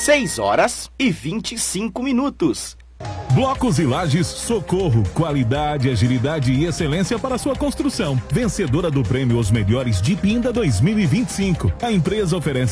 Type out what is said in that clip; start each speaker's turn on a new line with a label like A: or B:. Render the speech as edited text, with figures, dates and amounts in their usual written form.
A: 6h25.
B: Blocos e Lajes Socorro, qualidade, agilidade e excelência para sua construção. Vencedora do prêmio Os Melhores de Pinda 2025. A empresa oferece